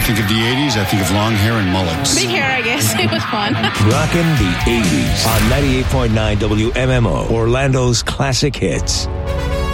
think of the 80s, I think of long hair and mullets. Big hair, I guess. It was fun. Rockin' the 80s on 98.9 WMMO, Orlando's classic hits.